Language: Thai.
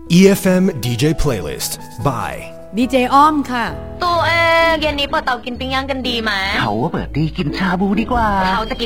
EFM DJ Playlist by ดีเจอ้อมค่ะตัวเองเย็นนี้เปิดเตากินปิ้งย่างกันดีไหมเขาว่าเปิดดีกินชาบูดีกว่าเขาจะกิน